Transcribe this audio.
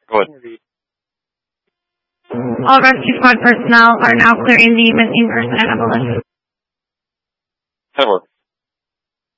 Go ahead. All rescue squad personnel are now clearing the missing person at Evelyn. 10-4.